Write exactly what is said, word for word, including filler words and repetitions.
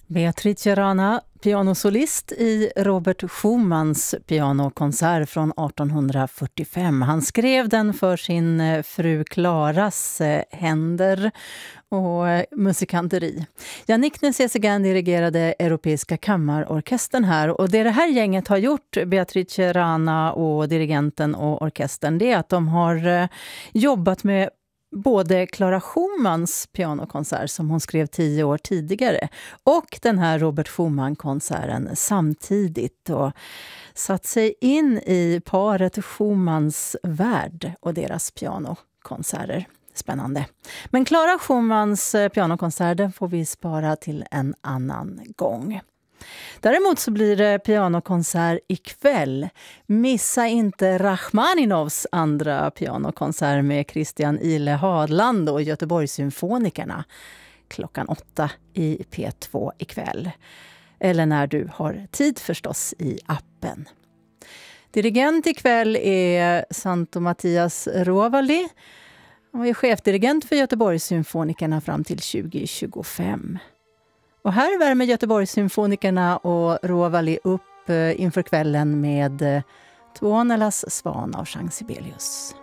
Beatrice Rana, pianosolist i Robert Schumans pianokonsert från arton fyrtiofem. Han skrev den för sin fru Klaras händer och musikanteri. Yannick Nézet-Séguin dirigerade Europeiska kammarorkestern här. Och det det här gänget har gjort, Beatrice Rana och dirigenten och orkestern, det är att de har jobbat med både Clara Schumans pianokonsert som hon skrev tio år tidigare och den här Robert Schumann-konserten samtidigt och satt sig in i paret Schumans värld och deras pianokonserter. Spännande. Men Clara Schumans pianokonsert får vi spara till en annan gång. Däremot så blir det pianokonsert ikväll. Missa inte Rachmaninovs andra pianokonsert med Christian Ile Hadland och Göteborgssymfonikerna klockan åtta i P två ikväll. Eller när du har tid förstås i appen. Dirigent ikväll är Santo Mattias Rovali. Han är chefdirigent för Göteborgssymfonikerna fram till tjugo tjugofem. Och här värmer Göteborgssymfonikerna och Rovali upp inför kvällen med Tuonelas svan av Jean Sibelius.